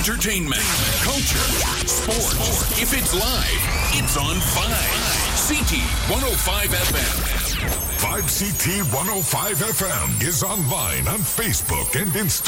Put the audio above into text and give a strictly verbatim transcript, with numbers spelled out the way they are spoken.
Entertainment, culture, sports. If it's live, it's on Vibe. C T one oh five F M. Vibe C T one oh five F M is online on Facebook and Instagram.